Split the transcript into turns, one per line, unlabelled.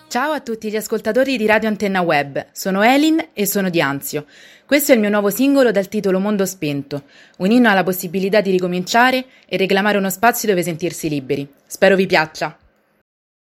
Ciao a tutti gli ascoltatori di Radio Antenna Web, sono Elin e sono di Anzio. Questo è il mio nuovo singolo dal titolo Mondo Spento, un inno alla possibilità di ricominciare e reclamare uno spazio dove sentirsi liberi. Spero vi piaccia.